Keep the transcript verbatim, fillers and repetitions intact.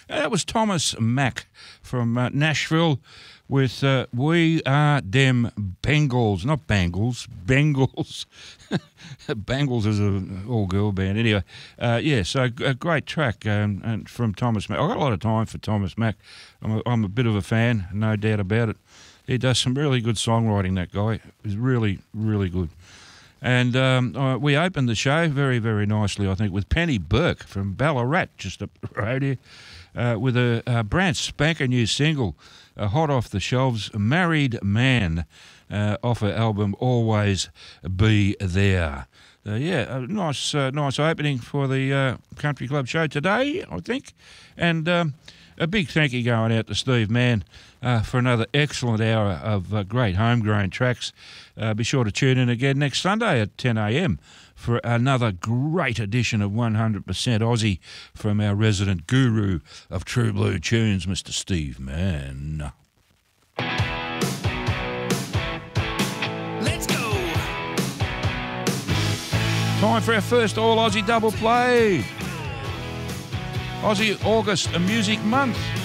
Uh, that was Thomas Mack from uh, Nashville with uh, We Are Dem Bengals. Not Bangles, Bengals. Bangles is an all-girl band. Anyway, uh, yeah, so a great track um, and from Thomas Mack. I've got a lot of time for Thomas Mack. I'm a, I'm a bit of a fan, no doubt about it. He does some really good songwriting, that guy. He's really, really good. And um, uh, we opened the show very, very nicely, I think, with Penny Burke from Ballarat, just up the road here, uh, with a, a brand spanking new single, uh, hot off the shelves, Married Man, uh, off her album Always Be There. Uh, yeah, a nice, uh, nice opening for the uh, Country Club show today, I think. And um, a big thank you going out to Steve Mann uh, for another excellent hour of uh, great homegrown tracks. Uh, be sure to tune in again next Sunday at ten a m for another great edition of one hundred percent Aussie from our resident guru of True Blue tunes, Mister Steve Mann. Let's go! Time for our first All Aussie double play. Aussie August Music Month.